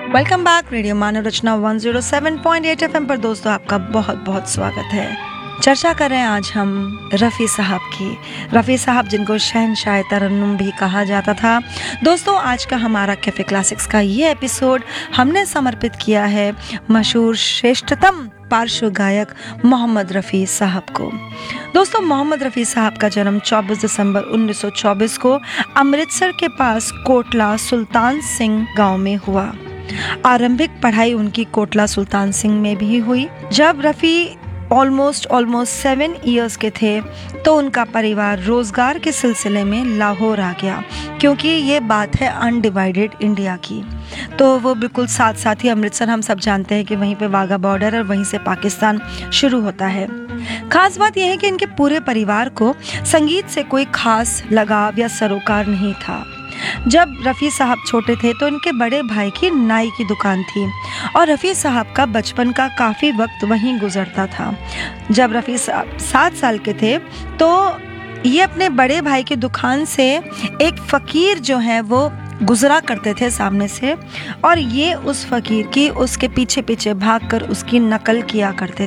Welcome back radio मानव रचना 107.8 FM पर दोस्तों आपका बहुत बहुत स्वागत है। चर्चा कर रहे हैं आज हम रफ़ी साहब की। रफ़ी साहब जिनको शहंशाह तरन्नुम भी कहा जाता था। दोस्तों आज का हमारा कैफ़े क्लासिक्स का ये एपिसोड हमने समर्पित किया है मशहूर श्रेष्ठतम पार्श्व गायक मोहम्मद रफ़ी साहब को। दोस्तों मोहम्मद रफ़ी साहब का जन्म 24 दिसंबर 1924 को अमृतसर के पास कोटला सुल्तान सिंह गांव में हुआ। आरंभिक पढ़ाई उनकी कोटला सुल्तान सिंह में भी हुई। जब रफ़ी ऑलमोस्ट 7 इयर्स के थे तो उनका परिवार रोजगार के सिलसिले में लाहौर आ गया, क्योंकि ये बात है अनडिवाइडेड इंडिया की। तो वो बिल्कुल साथ साथ ही अमृतसर, हम सब जानते हैं कि वहीं पे वाघा बॉर्डर और वहीं से पाकिस्तान शुरू होता है। खास बात यह है कि इनके पूरे परिवार को संगीत से कोई खास लगाव या सरोकार नहीं था। जब रफ़ी साहब छोटे थे तो इनके बड़े भाई की नाई की दुकान थी और रफ़ी साहब का बचपन का काफ़ी वक्त वहीं गुजरता था। जब रफ़ी साहब 7 साल के थे तो ये अपने बड़े भाई की दुकान से एक फ़कीर जो है वो गुजरा करते थे सामने से, और ये उस फ़कीर की उसके पीछे पीछे भागकर उसकी नकल किया करते